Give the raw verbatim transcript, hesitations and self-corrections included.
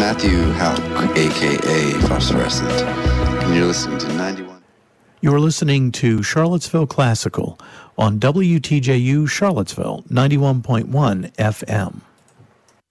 Matthew Houck, a k a. Phosphorescent, and you're listening to ninety-one. You're listening to Charlottesville Classical on W T J U Charlottesville, ninety-one point one F M.